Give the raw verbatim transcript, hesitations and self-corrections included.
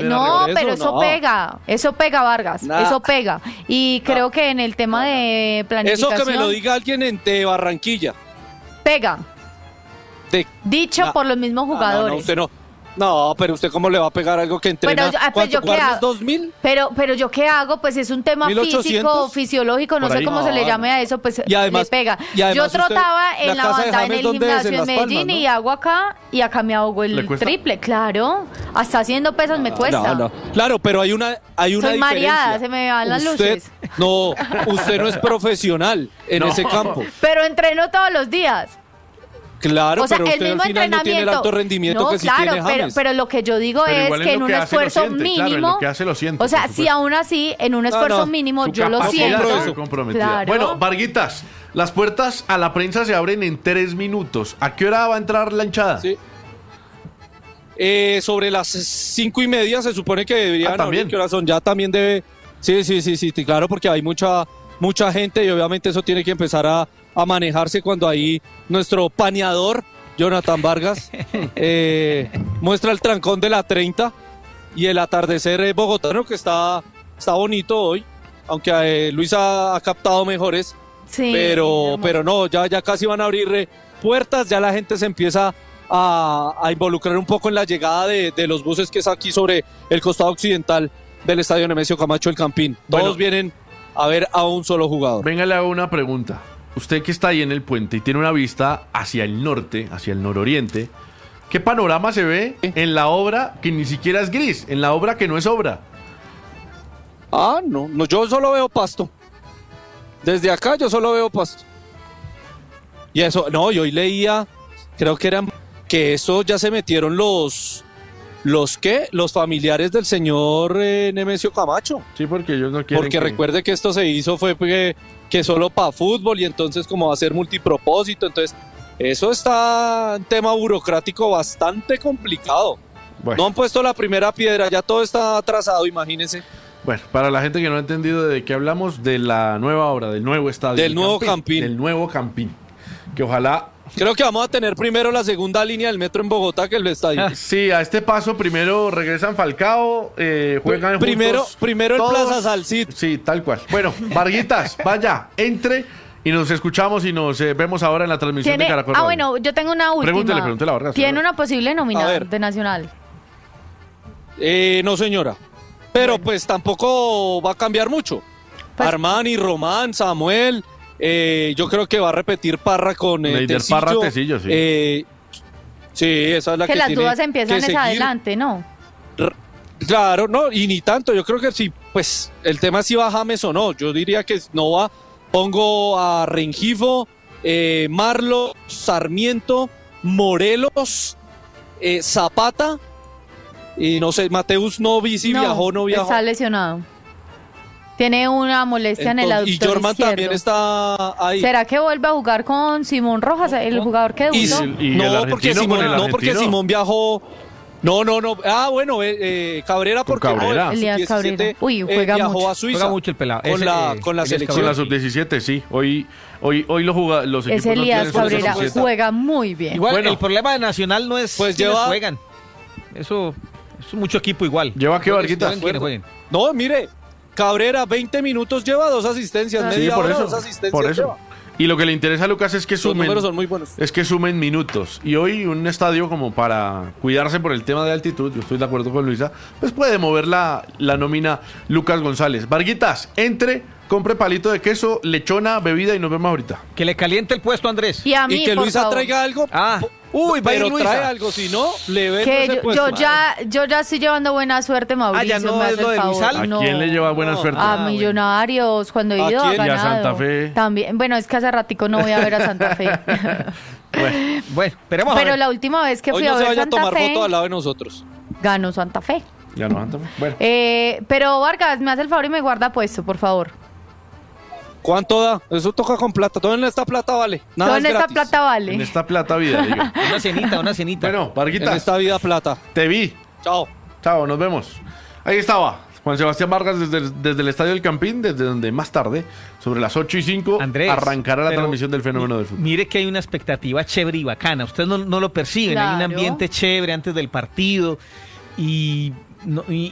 también no, arriba. pero eso, Eso no. pega, eso pega, Vargas, Nah. eso pega. Y creo que en el tema de Eso planificación que me lo diga alguien en de Barranquilla. pega, De, dicho nah. por los mismos Ah, no, jugadores. no, usted no. No, pero usted cómo le va a pegar algo que entrena. Pero yo- ah, pues ¿Cuánto? yo qué ¿Guardas hago? dos mil? Pero, pero yo qué hago, pues es un tema ¿mil ochocientos? físico, fisiológico, no Por sé ahí. cómo se le No, llame a eso, pues Y además- le pega. y Yo además usted- trotaba en la la, casa de banda, en James, el ¿dónde es? gimnasio En en Las Medellín Palmas, ¿no? y hago acá y acá me hago ¿Le el cuesta? triple, claro. Hasta haciendo pesos me cuesta. No, no. Claro, pero hay una, hay una Soy diferencia. mareada, se me van las Usted- luces. No, usted no es profesional en No. ese campo. Pero entreno todos los días. Claro, O sea, pero el usted al mismo final no tiene el entrenamiento. alto rendimiento No, que sí claro, tiene pero, James. pero lo que yo digo Pero es igual en que en lo un que hace, lo esfuerzo siente, claro, en mínimo, lo que hace, lo siente, o sea, por si supuesto. aún así, en un No, esfuerzo no, mínimo, Su yo lo capacidad siento. compro se ve eso. comprometida. Claro. Bueno, Varguitas, las puertas a la prensa se abren en tres minutos. ¿A qué hora va a entrar la hinchada? Sí. Eh, sobre las cinco y media se supone que deberían Ah, ¿también? abrir. ¿Qué horas son? Ya también debe. Sí, sí, sí, sí, sí, claro, porque hay mucha, mucha gente y obviamente eso tiene que empezar a, a manejarse cuando ahí nuestro paneador, Jonathan Vargas, eh, muestra el trancón de la treinta y el atardecer eh, bogotano que está, está bonito hoy, aunque eh, Luis ha, ha captado mejores. Sí, pero, hermoso. pero no, ya, ya casi van a abrir eh, puertas, ya la gente se empieza a, a involucrar un poco en la llegada de, de los buses que es aquí sobre el costado occidental del estadio Nemesio Camacho El Campín. Todos Bueno. vienen a ver a un solo jugador. Venga, le hago una pregunta. Usted que está ahí en el puente y tiene una vista hacia el norte, hacia el nororiente, ¿qué panorama se ve en la obra que ni siquiera es gris, en la obra que no es obra? Ah, no, no, yo solo veo pasto. Desde acá yo solo veo pasto. Y eso, no, y hoy leía, creo que eran, que eso ya se metieron los, ¿los qué? Los familiares del señor eh, Nemesio Camacho. Sí, porque ellos no quieren Porque que- recuerde que esto se hizo fue que, que solo para fútbol y entonces como va a ser multipropósito, entonces eso está un tema burocrático bastante complicado. Bueno. No han puesto la primera piedra, ya todo está atrasado, imagínense. Bueno, para la gente que no ha entendido de qué hablamos, de la nueva obra, del nuevo estadio. Del el nuevo Campín. Del nuevo Campín. Que ojalá... Creo que vamos a tener primero la segunda línea del metro en Bogotá que el estadio. Sí, a este paso primero regresan Falcao, eh, juegan Primero, juntos primero en todos. Plaza Salcid. Sí, tal cual. Bueno, Varguitas, vaya, entre y nos escuchamos y nos eh, vemos ahora en la transmisión Tiene- de Caracol ah, Radio. bueno, yo tengo una última. Pregúntele, pregúntele a Vargas, ¿Tiene claro. una posible nómina A ver. de Nacional? Eh, no, señora. Pero pues tampoco va a cambiar mucho. Pues- Armani, Román, Samuel. eh, yo creo que va a repetir Parra con eh, Neider Tecillo. Parra, Tecillo, sí. Eh, sí, esa es la que, Que las tiene dudas empiezan que es seguir. adelante, ¿no? Claro, no, y ni tanto. Yo creo que sí, pues el tema es si va James o no. Yo diría que no va. Pongo a Rengifo, eh, Marlo, Sarmiento, Morelos, eh, Zapata. Y no sé, Mateus no vi si viajó, no viajó. Está lesionado. Tiene una molestia en el Entonces, aductor y Jorman izquierdo. también está ahí. ¿Será que vuelve a jugar con Simón Rojas, el jugador que Y, debutó? y el no, argentino porque con Simón, el no, porque argentino. Simón viajó. No, no, no. Ah, bueno, eh, eh, Cabrera Con porque Cabrera. no, en Elías sub diecisiete, Cabrera. Uy, eh, juega viajó mucho. a Suiza. Juega mucho el pelado. Con Ese, la, eh, con la Elías selección. Con la sub diecisiete, sí. Hoy, hoy, hoy lo juga, los equipos Ese no Elías tienen sub Cabrera diecisiete. juega muy bien. Igual Bueno. el problema de Nacional no es Pues quiénes lleva- juegan. Eso es mucho equipo igual. ¿Lleva qué, Varguitas? Jueguen quienes jueguen. No, mire, Cabrera, veinte minutos lleva dos asistencias, Sí, Sí, media por hora, eso. dos asistencias Por eso. lleva. Y lo que le interesa a Lucas es que Los sumen. números son muy buenos. Es que sumen minutos. Y hoy un estadio como para cuidarse por el tema de altitud, yo estoy de acuerdo con Luisa, pues puede mover la, la nómina Lucas González. Varguitas, entre, compre palito de queso, lechona, bebida y nos vemos ahorita. Que le caliente el puesto a Andrés. Y a mí, Y que por Luisa favor, traiga algo. Ah, po- uy, va a ir pero Luisa. trae algo, si no, le vendo que ese yo, puesto. yo ya yo ya estoy llevando buena suerte, Mauricio. Ah, ya no me es hace lo el de favor. Luisal. ¿A No. quién le lleva buena No. suerte? A Ah, bueno. Millonarios, cuando he ¿A ido a quién? Y a ganado. Santa Fe. También, bueno, es que hace ratico no voy a ver a Santa Fe. Bueno, Bueno, esperemos a Pero ver. la última vez que Hoy fui no a se ver vaya a Santa tomar Fe, foto al lado de nosotros. ganó Santa Fe. ya no, Antonio. Bueno, Eh, pero Vargas, me hace el favor y me guarda puesto, por favor. ¿Cuánto da? Eso toca con plata. Todo en esta plata vale. Nada Todo es en esta gratis. plata vale. en esta plata vida, diga. Una cenita, una cenita. Bueno, En Varguitas, esta vida plata. te vi. Chao. Chao, nos vemos. Ahí estaba Juan Sebastián Vargas desde, desde el Estadio del Campín, desde donde más tarde, sobre las ocho y cinco, Andrés, arrancará la pero transmisión del fenómeno del fútbol. Mire que hay una expectativa chévere y bacana. Ustedes no, no lo perciben. Hay un Claro. ambiente chévere antes del partido. Y, no- y,